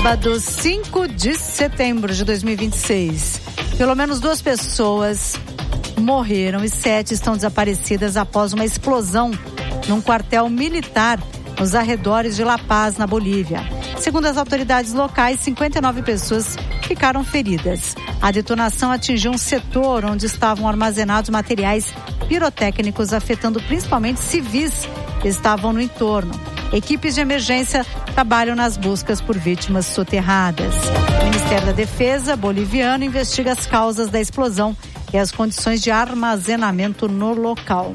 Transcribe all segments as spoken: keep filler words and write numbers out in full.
Sábado, cinco de setembro de dois mil e vinte e seis. Pelo menos duas pessoas morreram e sete estão desaparecidas após uma explosão num quartel militar nos arredores de La Paz, na Bolívia. Segundo as autoridades locais, cinquenta e nove pessoas ficaram feridas. A detonação atingiu um setor onde estavam armazenados materiais pirotécnicos, afetando principalmente civis que estavam no entorno. Equipes de emergência trabalham nas buscas por vítimas soterradas. O Ministério da Defesa boliviano investiga as causas da explosão e as condições de armazenamento no local.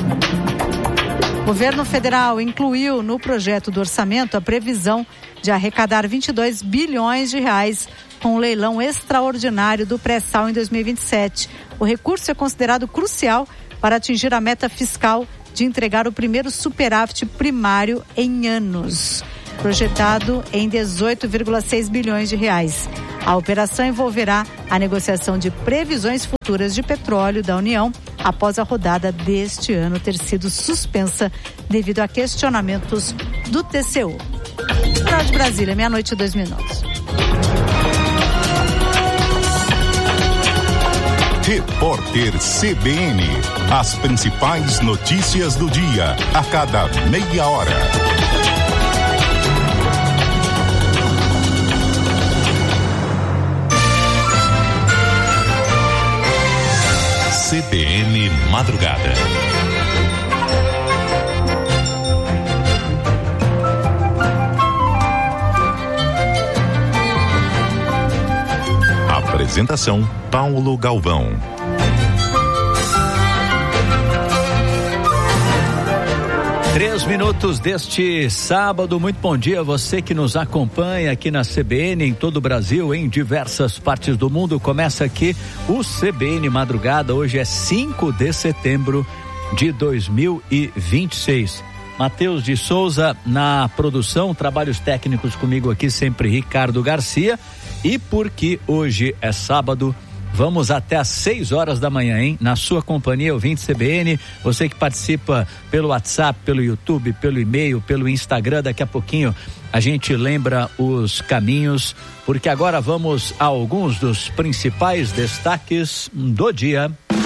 O governo federal incluiu no projeto do orçamento a previsão de arrecadar vinte e dois bilhões de reais com o leilão extraordinário do pré-sal em dois mil e vinte e sete. O recurso é considerado crucial para atingir a meta fiscal de entregar o primeiro superávit primário em anos, projetado em dezoito vírgula seis bilhões de reais. A operação envolverá a negociação de previsões futuras de petróleo da União após a rodada deste ano ter sido suspensa devido a questionamentos do T C U. Jornal de Brasília, meia-noite e dois minutos. Repórter C B N. As principais notícias do dia, a cada meia hora. C B N Madrugada. Apresentação: Paulo Galvão. Três minutos deste sábado. Muito bom dia a você que nos acompanha aqui na C B N, em todo o Brasil, em diversas partes do mundo. Começa aqui o C B N Madrugada. Hoje é cinco de setembro de dois mil e vinte e seis. Matheus de Souza na produção, trabalhos técnicos comigo aqui sempre Ricardo Garcia. E porque hoje é sábado, vamos até às seis horas da manhã, hein? Na sua companhia, ouvinte C B N, você que participa pelo WhatsApp, pelo YouTube, pelo e-mail, pelo Instagram, daqui a pouquinho a gente lembra os caminhos, porque agora vamos a alguns dos principais destaques do dia.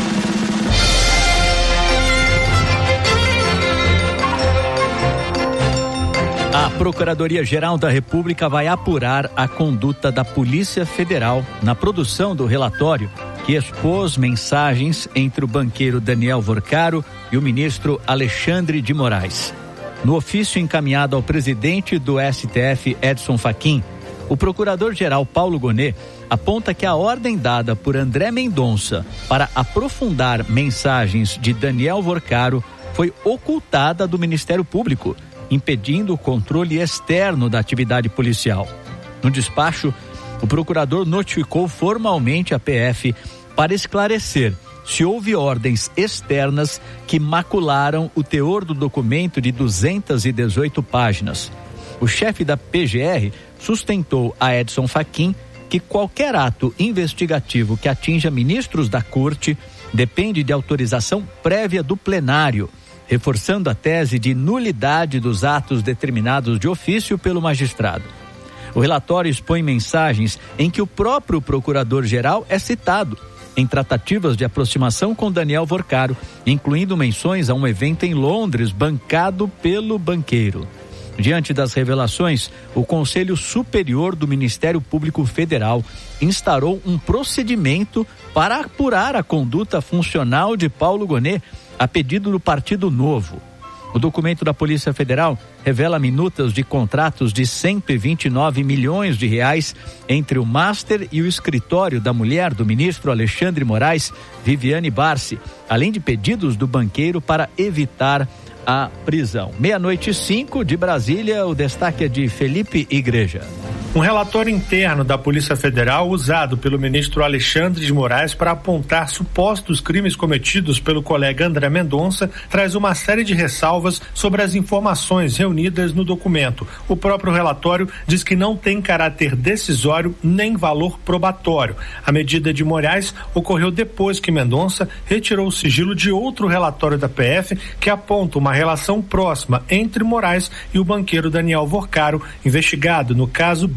A Procuradoria-Geral da República vai apurar a conduta da Polícia Federal na produção do relatório que expôs mensagens entre o banqueiro Daniel Vorcaro e o ministro Alexandre de Moraes. No ofício encaminhado ao presidente do S T F, Edson Fachin, o procurador-geral Paulo Gonet aponta que a ordem dada por André Mendonça para aprofundar mensagens de Daniel Vorcaro foi ocultada do Ministério Público, impedindo o controle externo da atividade policial. No despacho, o procurador notificou formalmente a P F para esclarecer se houve ordens externas que macularam o teor do documento de duzentas e dezoito páginas. O chefe da P G R sustentou a Edson Fachin que qualquer ato investigativo que atinja ministros da Corte depende de autorização prévia do plenário, reforçando a tese de nulidade dos atos determinados de ofício pelo magistrado. O relatório expõe mensagens em que o próprio procurador-geral é citado em tratativas de aproximação com Daniel Vorcaro, incluindo menções a um evento em Londres bancado pelo banqueiro. Diante das revelações, o Conselho Superior do Ministério Público Federal instaurou um procedimento para apurar a conduta funcional de Paulo Gonet, a pedido do Partido Novo. O documento da Polícia Federal revela minutas de contratos de cento e vinte e nove milhões de reais entre o Master e o escritório da mulher do ministro Alexandre Moraes, Viviane Barsi, além de pedidos do banqueiro para evitar a prisão. Meia-noite e cinco de Brasília, o destaque é de Felipe Igreja. Um relatório interno da Polícia Federal usado pelo ministro Alexandre de Moraes para apontar supostos crimes cometidos pelo colega André Mendonça traz uma série de ressalvas sobre as informações reunidas no documento. O próprio relatório diz que não tem caráter decisório nem valor probatório. A medida de Moraes ocorreu depois que Mendonça retirou o sigilo de outro relatório da P F que aponta uma relação próxima entre Moraes e o banqueiro Daniel Vorcaro, investigado no caso Banco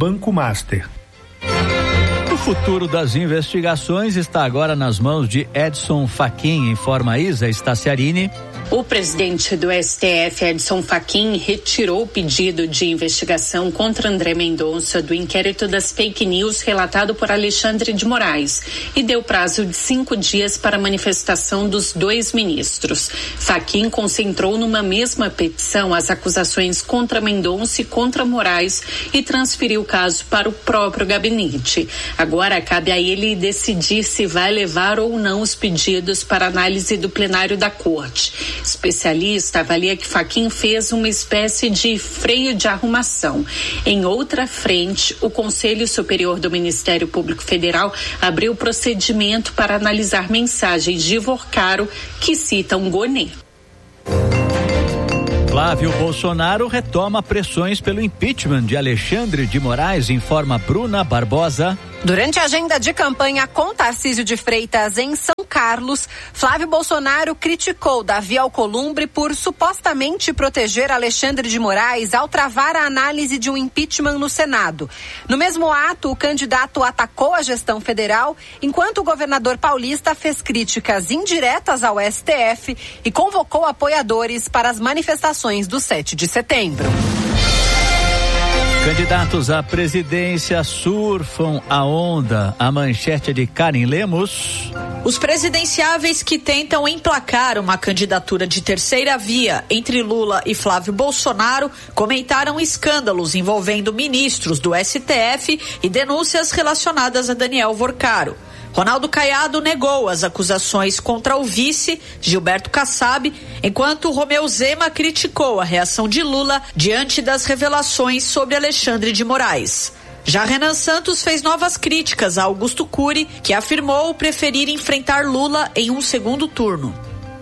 Banco Master. O futuro das investigações está agora nas mãos de Edson Fachin, informa Isa Staciarini. O presidente do S T F, Edson Fachin, retirou o pedido de investigação contra André Mendonça do inquérito das fake news relatado por Alexandre de Moraes e deu prazo de cinco dias para a manifestação dos dois ministros. Fachin concentrou numa mesma petição as acusações contra Mendonça e contra Moraes e transferiu o caso para o próprio gabinete. Agora cabe a ele decidir se vai levar ou não os pedidos para análise do plenário da Corte. Especialista avalia que Fachin fez uma espécie de freio de arrumação. Em outra frente, o Conselho Superior do Ministério Público Federal abriu procedimento para analisar mensagens de Vorcaro que citam Gonê. Flávio Bolsonaro retoma pressões pelo impeachment de Alexandre de Moraes, informa Bruna Barbosa. Durante a agenda de campanha com Tarcísio de Freitas em São Carlos, Flávio Bolsonaro criticou Davi Alcolumbre por supostamente proteger Alexandre de Moraes ao travar a análise de um impeachment no Senado. No mesmo ato, o candidato atacou a gestão federal, enquanto o governador paulista fez críticas indiretas ao S T F e convocou apoiadores para as manifestações do sete de setembro. Candidatos à presidência surfam a onda. A manchete de Karen Lemos. Os presidenciáveis que tentam emplacar uma candidatura de terceira via entre Lula e Flávio Bolsonaro comentaram escândalos envolvendo ministros do S T F e denúncias relacionadas a Daniel Vorcaro. Ronaldo Caiado negou as acusações contra o vice, Gilberto Kassab, enquanto Romeu Zema criticou a reação de Lula diante das revelações sobre Alexandre de Moraes. Já Renan Santos fez novas críticas a Augusto Cury, que afirmou preferir enfrentar Lula em um segundo turno.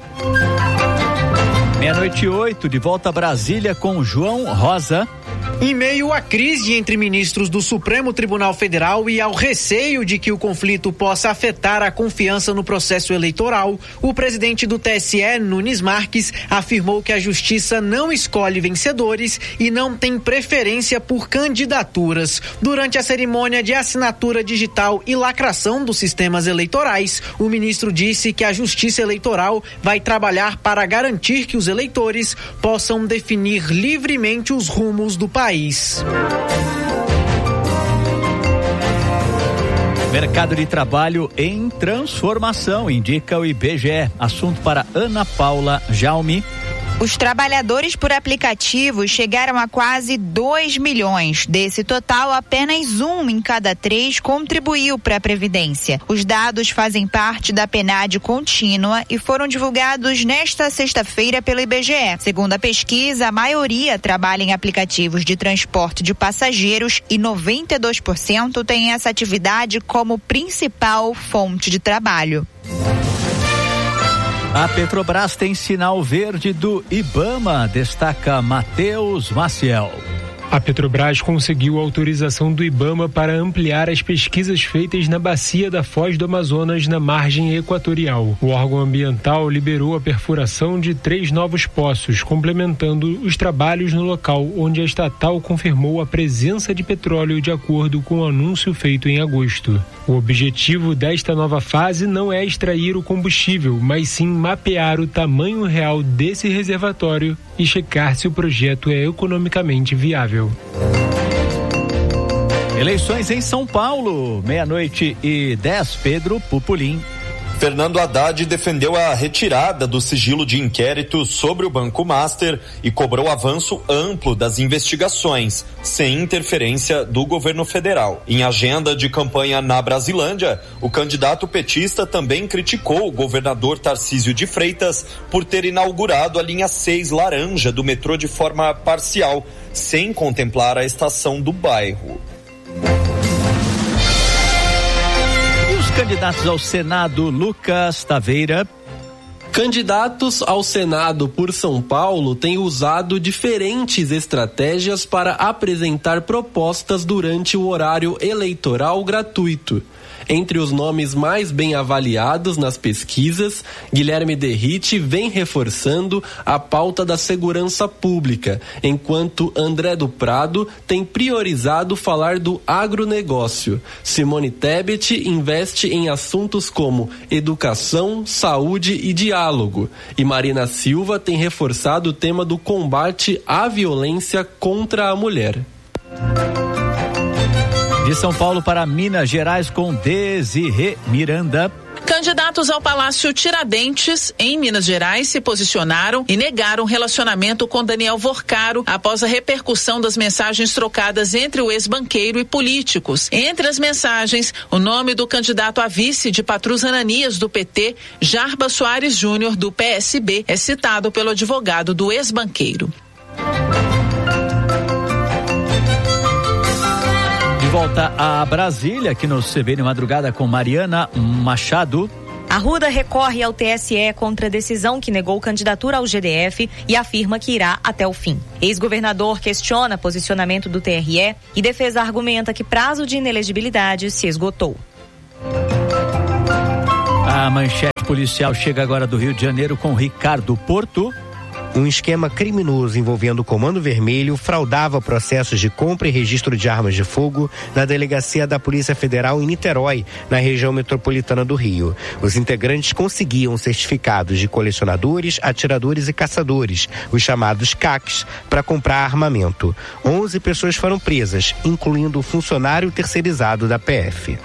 Meia-noite e oito, de volta a Brasília com João Rosa. Em meio à crise entre ministros do Supremo Tribunal Federal e ao receio de que o conflito possa afetar a confiança no processo eleitoral, o presidente do T S E, Nunes Marques, afirmou que a justiça não escolhe vencedores e não tem preferência por candidaturas. Durante a cerimônia de assinatura digital e lacração dos sistemas eleitorais, o ministro disse que a justiça eleitoral vai trabalhar para garantir que os eleitores possam definir livremente os rumos do país. Mercado de trabalho em transformação, indica o I B G E. Assunto para Ana Paula Jaume. Os trabalhadores por aplicativos chegaram a quase dois milhões. Desse total, apenas um em cada três contribuiu para a Previdência. Os dados fazem parte da P N A D contínua e foram divulgados nesta sexta-feira pelo I B G E. Segundo a pesquisa, a maioria trabalha em aplicativos de transporte de passageiros e noventa e dois por cento tem essa atividade como principal fonte de trabalho. A Petrobras tem sinal verde do IBAMA, destaca Matheus Maciel. A Petrobras conseguiu autorização do IBAMA para ampliar as pesquisas feitas na bacia da Foz do Amazonas, na margem equatorial. O órgão ambiental liberou a perfuração de três novos poços, complementando os trabalhos no local, onde a estatal confirmou a presença de petróleo de acordo com o anúncio feito em agosto. O objetivo desta nova fase não é extrair o combustível, mas sim mapear o tamanho real desse reservatório e checar se o projeto é economicamente viável. Eleições em São Paulo, meia-noite e dez, Pedro Pupulim. Fernando Haddad defendeu a retirada do sigilo de inquérito sobre o Banco Master e cobrou avanço amplo das investigações, sem interferência do governo federal. Em agenda de campanha na Brasilândia, o candidato petista também criticou o governador Tarcísio de Freitas por ter inaugurado a linha seis laranja do metrô de forma parcial, sem contemplar a estação do bairro. Candidatos ao Senado, Lucas Taveira. Candidatos ao Senado por São Paulo têm usado diferentes estratégias para apresentar propostas durante o horário eleitoral gratuito. Entre os nomes mais bem avaliados nas pesquisas, Guilherme Derrite vem reforçando a pauta da segurança pública, enquanto André do Prado tem priorizado falar do agronegócio. Simone Tebet investe em assuntos como educação, saúde e diálogo. E Marina Silva tem reforçado o tema do combate à violência contra a mulher. De São Paulo para Minas Gerais com Desirê Miranda. Candidatos ao Palácio Tiradentes, em Minas Gerais, se posicionaram e negaram relacionamento com Daniel Vorcaro após a repercussão das mensagens trocadas entre o ex-banqueiro e políticos. Entre as mensagens, o nome do candidato a vice de Patrus Ananias, do P T, Jarba Soares Júnior, do P S B, é citado pelo advogado do ex-banqueiro. De volta a Brasília, aqui no C B N Madrugada com Mariana Machado. Arruda recorre ao T S E contra a decisão que negou candidatura ao G D F e afirma que irá até o fim. Ex-governador questiona posicionamento do T R E e defesa argumenta que prazo de inelegibilidade se esgotou. A manchete policial chega agora do Rio de Janeiro com Ricardo Porto. Um esquema criminoso envolvendo o Comando Vermelho fraudava processos de compra e registro de armas de fogo na delegacia da Polícia Federal em Niterói, na região metropolitana do Rio. Os integrantes conseguiam certificados de colecionadores, atiradores e caçadores, os chamados C A Cs, para comprar armamento. onze pessoas foram presas, incluindo o funcionário terceirizado da P F.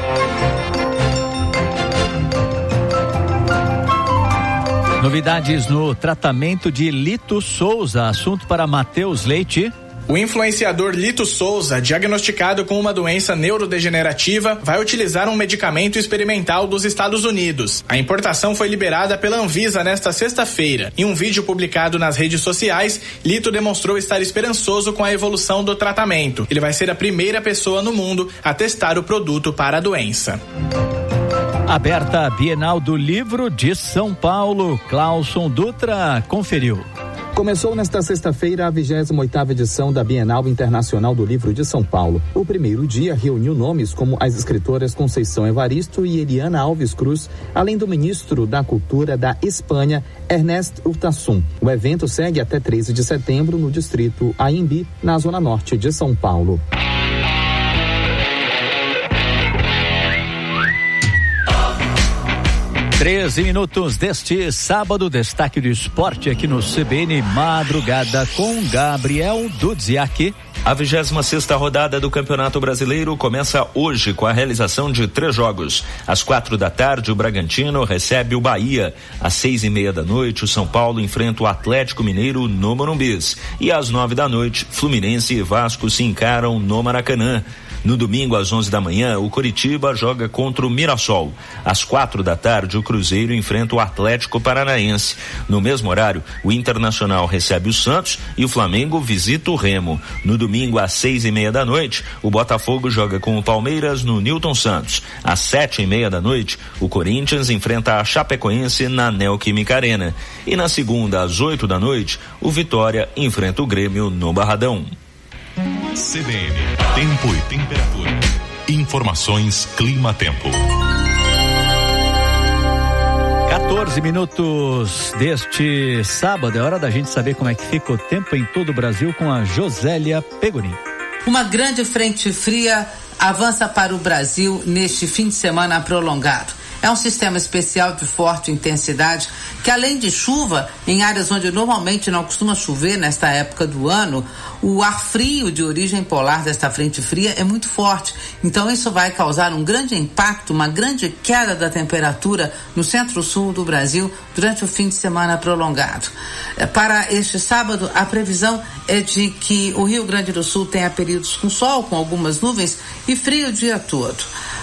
Novidades no tratamento de Lito Souza, assunto para Matheus Leite. O influenciador Lito Souza, diagnosticado com uma doença neurodegenerativa, vai utilizar um medicamento experimental dos Estados Unidos. A importação foi liberada pela Anvisa nesta sexta-feira. Em um vídeo publicado nas redes sociais, Lito demonstrou estar esperançoso com a evolução do tratamento. Ele vai ser a primeira pessoa no mundo a testar o produto para a doença. Aberta a Bienal do Livro de São Paulo. Clauson Dutra conferiu. Começou nesta sexta-feira a vigésima oitava edição da Bienal Internacional do Livro de São Paulo. O primeiro dia reuniu nomes como as escritoras Conceição Evaristo e Eliana Alves Cruz, além do ministro da Cultura da Espanha, Ernest Urtasun. O evento segue até treze de setembro no distrito Anhembi, na zona norte de São Paulo. treze minutos deste sábado, destaque do esporte aqui no C B N Madrugada com Gabriel Dudziak. A vigésima sexta rodada do Campeonato Brasileiro começa hoje com a realização de três jogos. Às quatro da tarde, o Bragantino recebe o Bahia. Às seis e meia da noite, o São Paulo enfrenta o Atlético Mineiro no Morumbis. E às nove da noite, Fluminense e Vasco se encaram no Maracanã. No domingo, às onze da manhã, o Coritiba joga contra o Mirassol. Às quatro da tarde, o Cruzeiro enfrenta o Atlético Paranaense. No mesmo horário, o Internacional recebe o Santos e o Flamengo visita o Remo. No domingo, às seis e meia da noite, o Botafogo joga com o Palmeiras no Newton Santos. Às sete e meia da noite, o Corinthians enfrenta a Chapecoense na Neoquímica Arena. E na segunda, às oito da noite, o Vitória enfrenta o Grêmio no Barradão. C B N, tempo e temperatura. Informações Clima-Tempo. quatorze minutos deste sábado, é hora da gente saber como é que fica o tempo em todo o Brasil com a Josélia Pegonin. Uma grande frente fria avança para o Brasil neste fim de semana prolongado. É um sistema especial de forte intensidade que, além de chuva, em áreas onde normalmente não costuma chover nesta época do ano, o ar frio de origem polar desta frente fria é muito forte. Então isso vai causar um grande impacto, uma grande queda da temperatura no centro-sul do Brasil durante o fim de semana prolongado. Para este sábado, a previsão é de que o Rio Grande do Sul tenha períodos com sol, com algumas nuvens e frio o dia todo.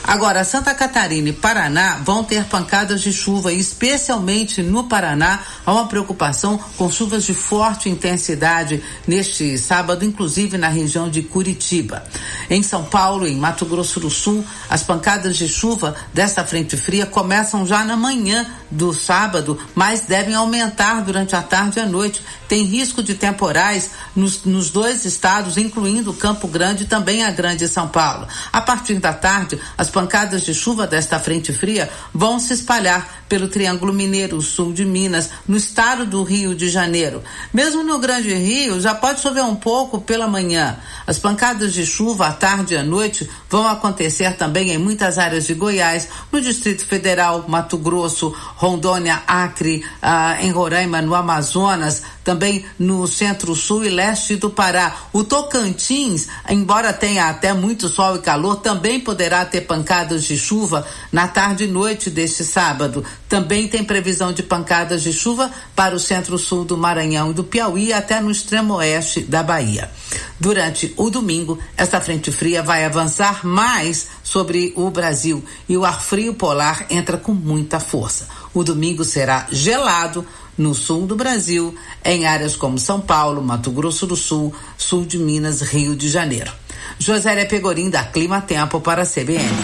Agora, Santa Catarina e Paraná vão ter pancadas de chuva, e especialmente no Paraná há uma preocupação com chuvas de forte intensidade neste sábado, inclusive na região de Curitiba. Em São Paulo, em Mato Grosso do Sul, as pancadas de chuva desta frente fria começam já na manhã do sábado, mas devem aumentar durante a tarde e a noite. Tem risco de temporais nos, nos dois estados, incluindo Campo Grande e também a Grande São Paulo. A partir da tarde, as pancadas de chuva desta frente fria vão se espalhar pelo Triângulo Mineiro, sul de Minas, no estado do Rio de Janeiro. Mesmo no Grande Rio, já pode chover um pouco pela manhã. As pancadas de chuva à tarde e à noite vão acontecer também em muitas áreas de Goiás, no Distrito Federal, Mato Grosso, Rondônia, Acre, ah, em Roraima, no Amazonas, também no centro-sul e leste do Pará. O Tocantins, embora tenha até muito sol e calor, também poderá ter pancadas de chuva na tarde e noite deste sábado. Também tem previsão de pancadas de chuva para o centro-sul do Maranhão e do Piauí, até no extremo oeste da Bahia. Durante o domingo, esta frente fria vai avançar mais sobre o Brasil e o ar frio polar entra com muita força. O domingo será gelado no sul do Brasil, em áreas como São Paulo, Mato Grosso do Sul, sul de Minas, Rio de Janeiro. Josélia Pegorim, da Clima Tempo para a C B N.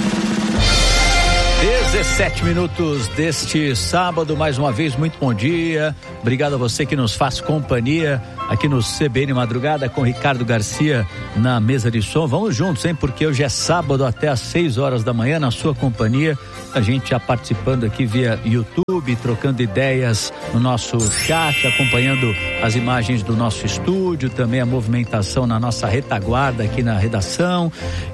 dezessete minutos deste sábado, mais uma vez, muito bom dia. Obrigado a você que nos faz companhia aqui no C B N Madrugada com Ricardo Garcia na mesa de som. Vamos juntos, hein? Porque hoje é sábado até às seis horas da manhã na sua companhia. A gente já participando aqui via YouTube, trocando ideias no nosso chat, acompanhando as imagens do nosso estúdio, também a movimentação na nossa retaguarda aqui na redação,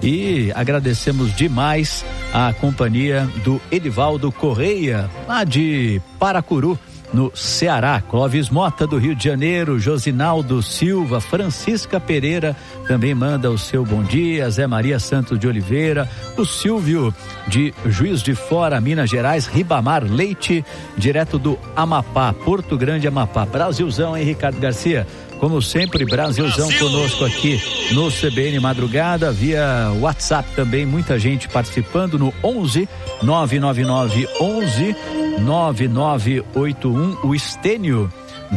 e agradecemos demais a companhia do Edivaldo Correia, lá de Paracuru, no Ceará. Clóvis Mota, do Rio de Janeiro, Josinaldo Silva, Francisca Pereira também manda o seu bom dia, Zé Maria Santos de Oliveira, o Silvio de Juiz de Fora, Minas Gerais, Ribamar Leite, direto do Amapá, Porto Grande, Amapá. Brasilzão, hein, Ricardo Garcia? Como sempre, Brasilzão Brasil! Conosco aqui no C B N Madrugada, via WhatsApp também, muita gente participando no onze nove nove nove onze nove nove oito um. O Estênio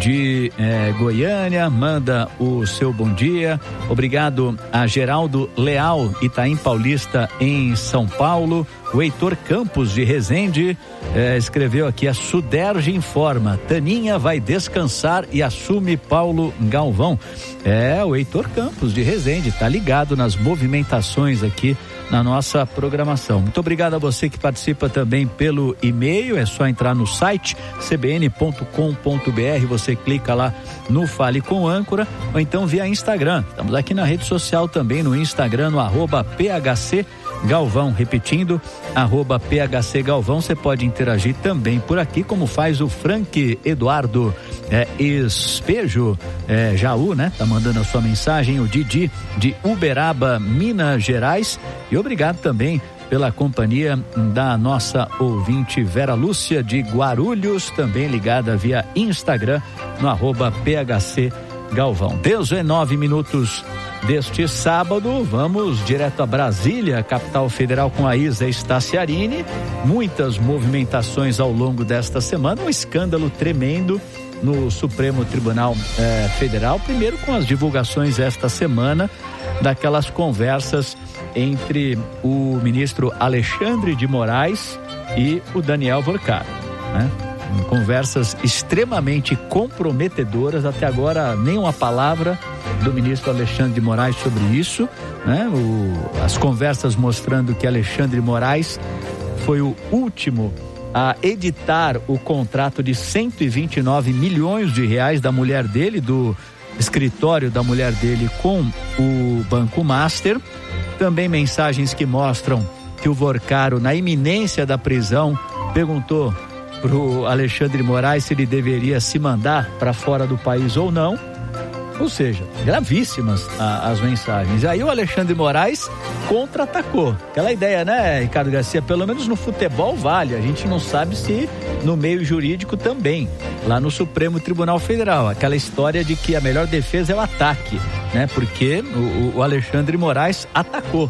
de eh, Goiânia manda o seu bom dia. Obrigado a Geraldo Leal, Itaim Paulista, em São Paulo. O Heitor Campos de Resende eh, escreveu aqui: a Suderge informa, Taninha vai descansar e assume Paulo Galvão. É, o Heitor Campos de Resende tá ligado nas movimentações aqui na nossa programação. Muito obrigado a você que participa também pelo e-mail. É só entrar no site c b n ponto com ponto b r, você clica lá no Fale com Âncora, ou então via Instagram. Estamos aqui na rede social também, no Instagram, no arroba P H C Galvão, repetindo, arroba P H C Galvão. Você pode interagir também por aqui, como faz o Frank Eduardo é, Espejo, é, Jaú, né? Tá mandando a sua mensagem, o Didi de Uberaba, Minas Gerais. E obrigado também pela companhia da nossa ouvinte Vera Lúcia de Guarulhos, também ligada via Instagram, no arroba P H C Galvão. dezenove minutos deste sábado, vamos direto a Brasília, capital federal, com a Isa Staciarini. Muitas movimentações ao longo desta semana, um escândalo tremendo no Supremo Tribunal eh, Federal, primeiro com as divulgações esta semana daquelas conversas entre o ministro Alexandre de Moraes e o Daniel Vorcaro, né? Conversas extremamente comprometedoras. Até agora nenhuma palavra do ministro Alexandre de Moraes sobre isso, né? O, as conversas mostrando que Alexandre de Moraes foi o último a editar o contrato de cento e vinte e nove milhões de reais da mulher dele, do escritório da mulher dele com o Banco Master. Também mensagens que mostram que o Vorcaro, na iminência da prisão, perguntou pro Alexandre de Moraes se ele deveria se mandar para fora do país ou não. Ou seja, gravíssimas a, as mensagens. Aí o Alexandre de Moraes contra-atacou. Aquela ideia, né, Ricardo Garcia? Pelo menos no futebol vale. A gente não sabe se no meio jurídico também. Lá no Supremo Tribunal Federal. Aquela história de que a melhor defesa é o ataque, né? Porque o, o Alexandre de Moraes atacou,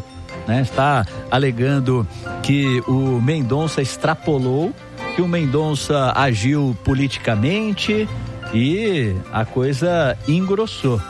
né? Está alegando que o Mendonça extrapolou, que o Mendonça agiu politicamente e a coisa engrossou.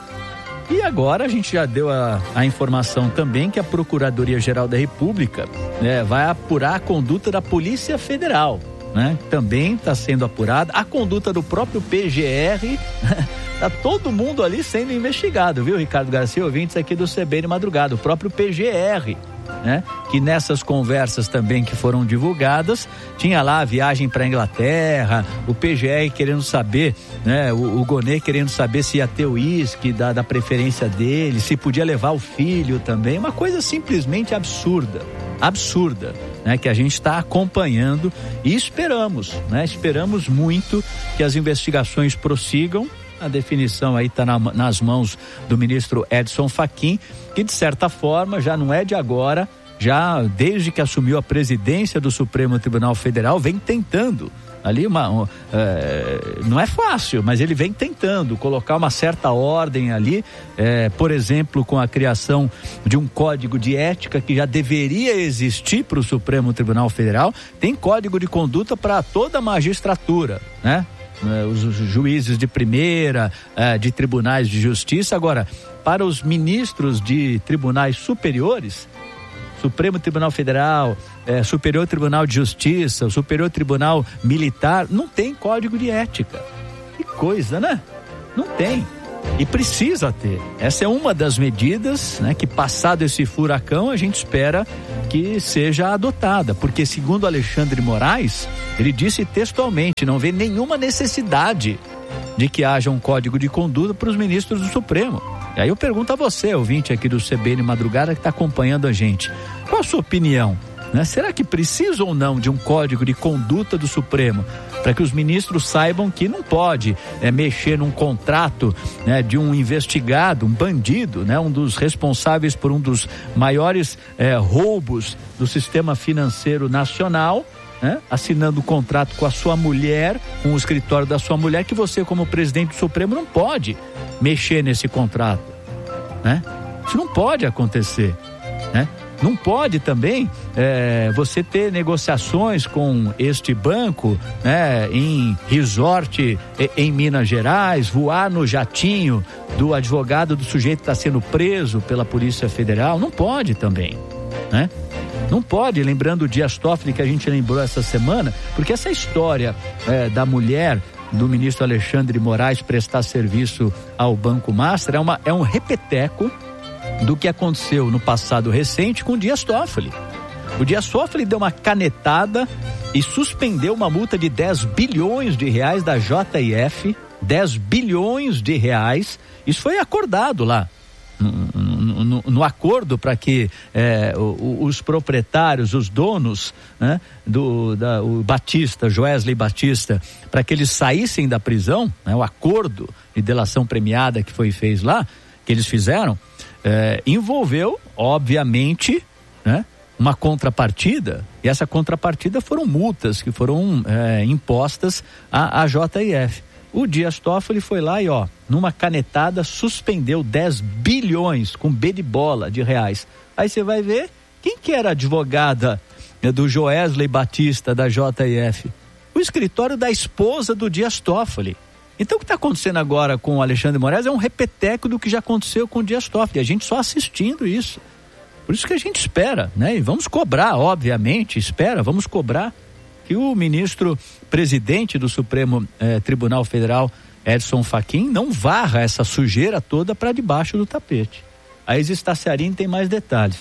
E agora a gente já deu a, a informação também que a Procuradoria-Geral da República, né, vai apurar a conduta da Polícia Federal, né? Também está sendo apurada a conduta do próprio P G R. Tá todo mundo ali sendo investigado, viu, Ricardo Garcia, ouvintes aqui do C B N Madrugada, o próprio P G R, né? Que nessas conversas também que foram divulgadas, tinha lá a viagem para a Inglaterra, o P G R querendo saber, né? O, o Gonê querendo saber se ia ter o uísque da, da preferência dele, se podia levar o filho também, uma coisa simplesmente absurda, absurda, né? Que a gente está acompanhando e esperamos, né? Esperamos muito que as investigações prossigam. A definição aí está na, nas mãos do ministro Edson Fachin, que de certa forma já não é de agora, já desde que assumiu a presidência do Supremo Tribunal Federal, vem tentando ali uma, um, é, não é fácil, mas ele vem tentando colocar uma certa ordem ali, é, por exemplo, com a criação de um código de ética que já deveria existir para o Supremo Tribunal Federal. Tem código de conduta para toda a magistratura, né? Os juízes de primeira, de tribunais de justiça. Agora, para os ministros de tribunais superiores, Supremo Tribunal Federal, Superior Tribunal de Justiça, o Superior Tribunal Militar, não tem código de ética. Que coisa, né? Não tem. E precisa ter. Essa é uma das medidas, né, que passado esse furacão a gente espera que seja adotada, porque segundo Alexandre de Moraes, ele disse textualmente, não vê nenhuma necessidade de que haja um código de conduta para os ministros do Supremo. E aí eu pergunto a você, ouvinte aqui do C B N Madrugada que está acompanhando a gente, qual a sua opinião? Né? Será que precisa ou não de um código de conduta do Supremo para que os ministros saibam que não pode é, mexer num contrato, né, de um investigado, um bandido, né, um dos responsáveis por um dos maiores é, roubos do sistema financeiro nacional, né, assinando um contrato com a sua mulher, com o escritório da sua mulher, que você como presidente do Supremo não pode mexer nesse contrato, né? Isso não pode acontecer, né? Não pode também é, você ter negociações com este banco, né, em resort em Minas Gerais, voar no jatinho do advogado do sujeito que está sendo preso pela Polícia Federal. Não pode também, né? Não pode, lembrando o Dias Toffoli que a gente lembrou essa semana, porque essa história é, da mulher do ministro Alexandre de Moraes prestar serviço ao Banco Master é, uma, é um repeteco do que aconteceu no passado recente com o Dias Toffoli. O Dias Toffoli deu uma canetada e suspendeu uma multa de dez bilhões de reais da J I F, dez bilhões de reais. Isso foi acordado lá no, no, no, no acordo para que é, o, os proprietários, os donos, né, do da, o Batista, Joesley Batista, para que eles saíssem da prisão, né, o acordo de delação premiada que foi feito lá, que eles fizeram, É, envolveu, obviamente, né, uma contrapartida, e essa contrapartida foram multas que foram é, impostas à, à J I F. O Dias Toffoli foi lá e, ó, numa canetada, suspendeu dez bilhões, com B de bola, de reais. Aí você vai ver, quem que era a advogada, né, do Joesley Batista, da J I F? O escritório da esposa do Dias Toffoli. Então o que está acontecendo agora com o Alexandre de Moraes é um repeteco do que já aconteceu com o Dias Toffoli, a gente só assistindo isso. Por isso que a gente espera, né? E vamos cobrar, obviamente, espera, vamos cobrar que o ministro presidente do Supremo eh, Tribunal Federal, Edson Fachin, não varra essa sujeira toda para debaixo do tapete. A Isis Taciarini tem mais detalhes.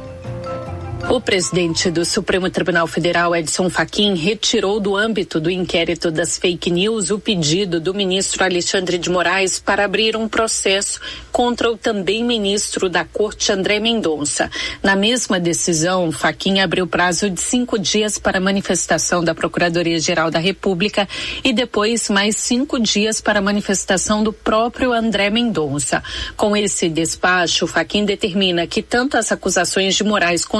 O presidente do Supremo Tribunal Federal, Edson Fachin, retirou do âmbito do inquérito das fake news o pedido do ministro Alexandre de Moraes para abrir um processo contra o também ministro da Corte, André Mendonça. Na mesma decisão, Fachin abriu prazo de cinco dias para manifestação da Procuradoria-Geral da República e depois mais cinco dias para manifestação do próprio André Mendonça. Com esse despacho, Fachin determina que tanto as acusações de Moraes contra Mendonça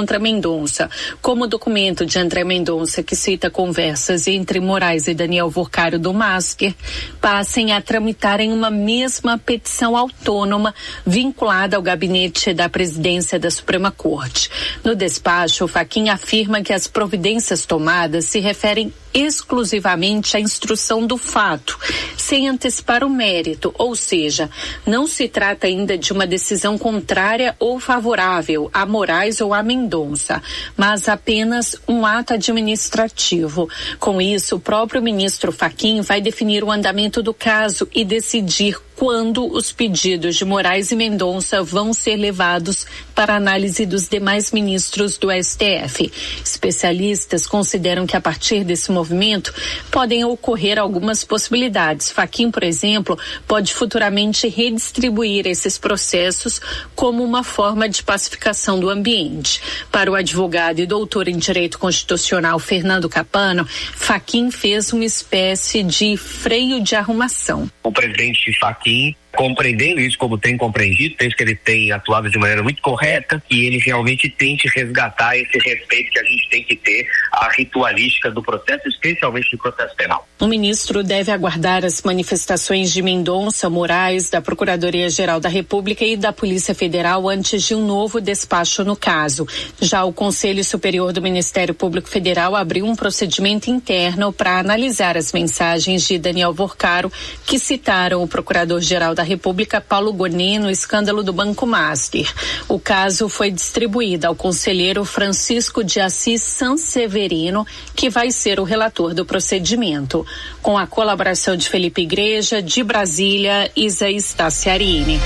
Mendonça, como o documento de André Mendonça, que cita conversas entre Moraes e Daniel Vorcário do Masker, passem a tramitar em uma mesma petição autônoma vinculada ao gabinete da presidência da Suprema Corte. No despacho, o Fachin afirma que as providências tomadas se referem exclusivamente à instrução do fato, sem antecipar o mérito, ou seja, não se trata ainda de uma decisão contrária ou favorável a Moraes ou a Mendonça, mas apenas um ato administrativo. Com isso, o próprio ministro Fachin vai definir o andamento do caso e decidir quando os pedidos de Moraes e Mendonça vão ser levados para análise dos demais ministros do S T F. Especialistas consideram que a partir desse movimento podem ocorrer algumas possibilidades. Fachin, por exemplo, pode futuramente redistribuir esses processos como uma forma de pacificação do ambiente. Para o advogado e doutor em Direito Constitucional Fernando Capano, Fachin fez uma espécie de freio de arrumação. O presidente Fachin, compreendendo isso como tem compreendido, penso que ele tem atuado de maneira muito correta, que ele realmente tente resgatar esse respeito que a gente tem que ter à ritualística do processo, especialmente do processo penal. O ministro deve aguardar as manifestações de Mendonça, Moraes, da Procuradoria-Geral da República e da Polícia Federal antes de um novo despacho no caso. Já o Conselho Superior do Ministério Público Federal abriu um procedimento interno para analisar as mensagens de Daniel Vorcário, que citaram o Procurador-Geral da República, Paulo Gonet, no escândalo do Banco Master. O caso foi distribuído ao conselheiro Francisco de Assis Sanseverino, que vai ser o relator do procedimento. Com a colaboração de Felipe Igreja, de Brasília, Isaías Tassiarini.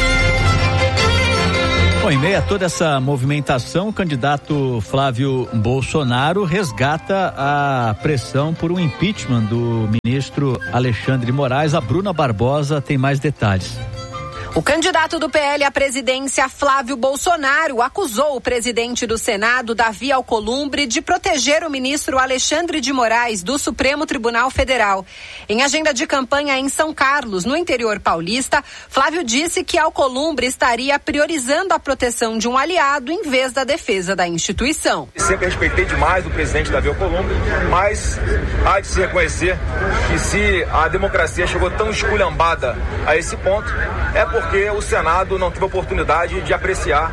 Bom, em meio a toda essa movimentação, o candidato Flávio Bolsonaro resgata a pressão por um impeachment do ministro Alexandre de Moraes. A Bruna Barbosa tem mais detalhes. O candidato do P L à presidência, Flávio Bolsonaro, acusou o presidente do Senado, Davi Alcolumbre, de proteger o ministro Alexandre de Moraes, do Supremo Tribunal Federal. Em agenda de campanha em São Carlos, no interior paulista, Flávio disse que Alcolumbre estaria priorizando a proteção de um aliado em vez da defesa da instituição. Sempre respeitei demais o presidente Davi Alcolumbre, mas há de se reconhecer que se a democracia chegou tão esculhambada a esse ponto, é porque porque o Senado não teve oportunidade de apreciar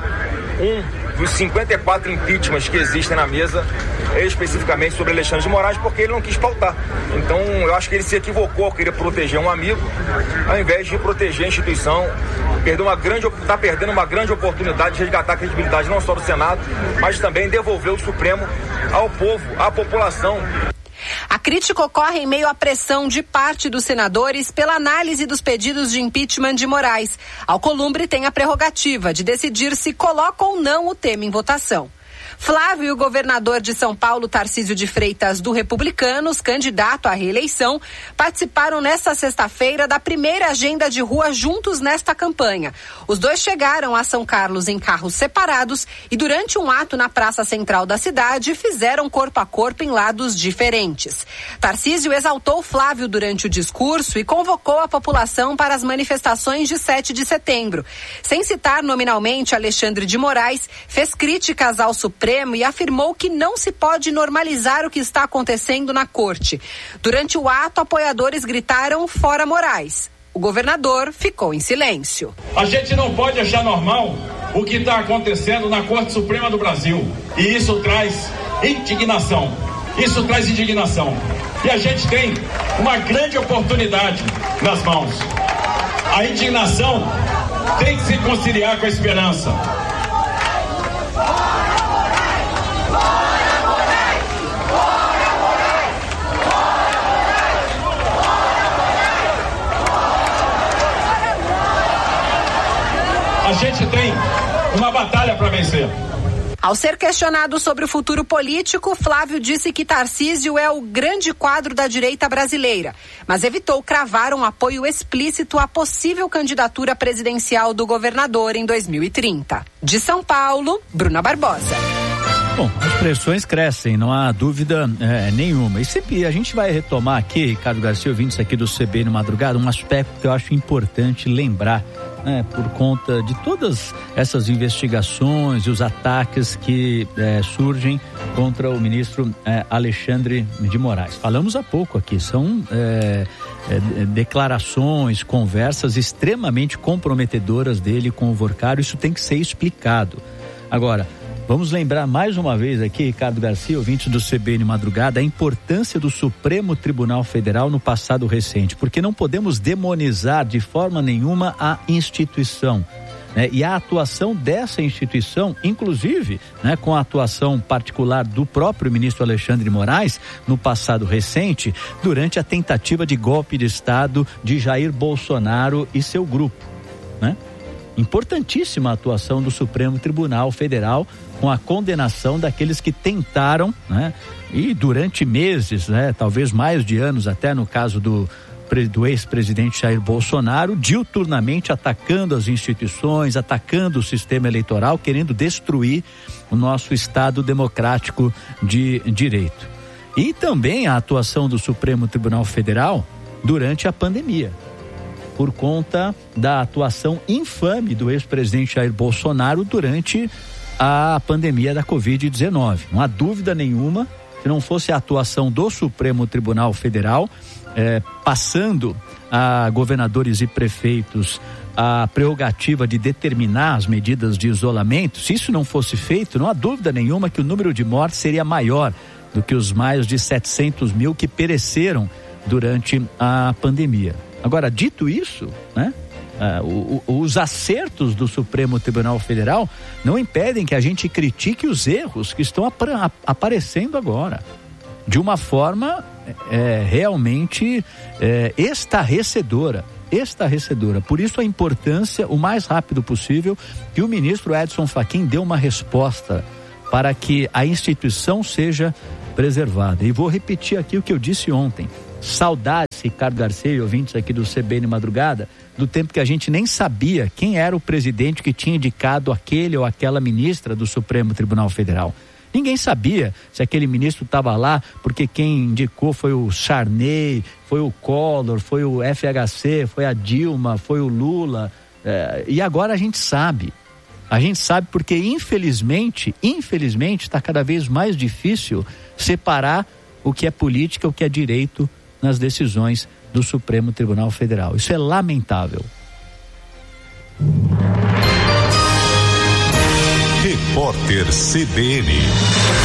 um dos cinquenta e quatro impeachments que existem na mesa, especificamente sobre Alexandre de Moraes, porque ele não quis pautar. Então, eu acho que ele se equivocou, queria proteger um amigo, ao invés de proteger a instituição. Perdeu uma grande, está perdendo uma grande oportunidade de resgatar a credibilidade não só do Senado, mas também devolver o Supremo ao povo, à população. A crítica ocorre em meio à pressão de parte dos senadores pela análise dos pedidos de impeachment de Moraes. Alcolumbre tem a prerrogativa de decidir se coloca ou não o tema em votação. Flávio e o governador de São Paulo, Tarcísio de Freitas, do Republicanos, candidato à reeleição, participaram nesta sexta-feira da primeira agenda de rua juntos nesta campanha. Os dois chegaram a São Carlos em carros separados e, durante um ato na praça central da cidade, fizeram corpo a corpo em lados diferentes. Tarcísio exaltou Flávio durante o discurso e convocou a população para as manifestações de sete de setembro. Sem citar nominalmente Alexandre de Moraes, fez críticas ao Supremo e afirmou que não se pode normalizar o que está acontecendo na corte. Durante o ato, apoiadores gritaram "Fora Moraes". O governador ficou em silêncio. A gente não pode achar normal o que está acontecendo na Corte Suprema do Brasil. E isso traz indignação. Isso traz indignação. E a gente tem uma grande oportunidade nas mãos. A indignação tem que se conciliar com a esperança. A gente tem uma batalha para vencer. Ao ser questionado sobre o futuro político, Flávio disse que Tarcísio é o grande quadro da direita brasileira, mas evitou cravar um apoio explícito à possível candidatura presidencial do governador em dois mil e trinta. De São Paulo, Bruna Barbosa. Bom, as pressões crescem, não há dúvida é, nenhuma. E sempre a gente vai retomar aqui, Ricardo Garcia, ouvintes aqui do C B N Madrugada, um aspecto que eu acho importante lembrar né, por conta de todas essas investigações e os ataques que é, surgem contra o ministro é, Alexandre de Moraes. Falamos há pouco aqui, são é, é, declarações, conversas extremamente comprometedoras dele com o Vorcaro, isso tem que ser explicado. Agora, vamos lembrar mais uma vez aqui, Ricardo Garcia, ouvinte do C B N Madrugada, a importância do Supremo Tribunal Federal no passado recente, porque não podemos demonizar de forma nenhuma a instituição, né? E a atuação dessa instituição, inclusive, né, com a atuação particular do próprio ministro Alexandre de Moraes no passado recente, durante a tentativa de golpe de Estado de Jair Bolsonaro e seu grupo, né? Importantíssima a atuação do Supremo Tribunal Federal com a condenação daqueles que tentaram, né, e durante meses, né, talvez mais de anos, até no caso do, do ex-presidente Jair Bolsonaro, diuturnamente atacando as instituições, atacando o sistema eleitoral, querendo destruir o nosso Estado democrático de direito. E também a atuação do Supremo Tribunal Federal durante a pandemia, por conta da atuação infame do ex-presidente Jair Bolsonaro durante a pandemia da covid dezenove. Não há dúvida nenhuma, se não fosse a atuação do Supremo Tribunal Federal, eh, passando a governadores e prefeitos a prerrogativa de determinar as medidas de isolamento, se isso não fosse feito, não há dúvida nenhuma que o número de mortes seria maior do que os mais de setecentos mil que pereceram durante a pandemia. Agora, dito isso, né, uh, o, o, os acertos do Supremo Tribunal Federal não impedem que a gente critique os erros que estão ap- ap- aparecendo agora, de uma forma é, realmente é, estarrecedora, estarrecedora. Por isso a importância, o mais rápido possível, que o ministro Edson Fachin dê uma resposta para que a instituição seja preservada. E vou repetir aqui o que eu disse ontem. Saudades, Ricardo Garcia e ouvintes aqui do C B N Madrugada, do tempo que a gente nem sabia quem era o presidente que tinha indicado aquele ou aquela ministra do Supremo Tribunal Federal. Ninguém sabia se aquele ministro estava lá porque quem indicou foi o Sarney, foi o Collor, foi o F H C, foi a Dilma, foi o Lula. É, e agora a gente sabe. A gente sabe porque, infelizmente, infelizmente, está cada vez mais difícil separar o que é política e o que é direito nas decisões do Supremo Tribunal Federal. Isso é lamentável. Repórter C B N.